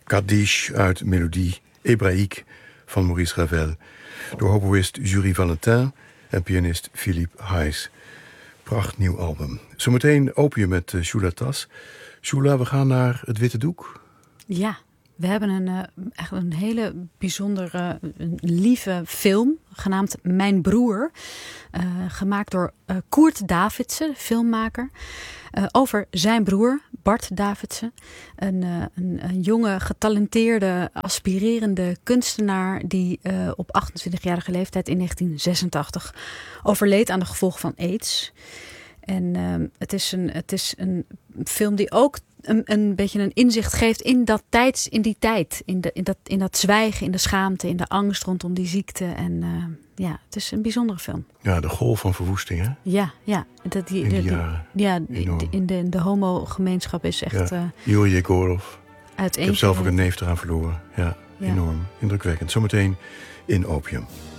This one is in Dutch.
Kaddish uit Melodie Hébraïque van Maurice Ravel. Door hoboïst Jury Valentin en pianist Philippe Heijs. Prachtnieuw album. Zometeen Opium met Shula Tas. Shula, we gaan naar het witte doek. Ja, we hebben echt een hele bijzondere, lieve film genaamd Mijn Broer. Gemaakt door Koert Davidsen, de filmmaker. Over zijn broer, Bart Davidsen. Een jonge, getalenteerde, aspirerende kunstenaar die op 28-jarige leeftijd in 1986 overleed aan de gevolgen van AIDS. En het is een film die ook een beetje een inzicht geeft in die tijd. In dat zwijgen, in de schaamte, in de angst rondom die ziekte. En het is een bijzondere film. Ja, de golf van verwoesting, hè? Ja. In de homo-gemeenschap is echt... Yuri Yegorov. Ik heb zelf ook een neef eraan verloren. Ja, enorm. Indrukwekkend. Zometeen in Opium.